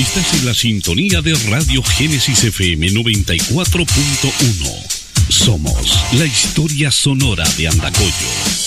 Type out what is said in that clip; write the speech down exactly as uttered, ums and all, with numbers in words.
Estás en la sintonía de Radio Génesis F M noventa y cuatro punto uno. Somos la historia sonora de Andacollo.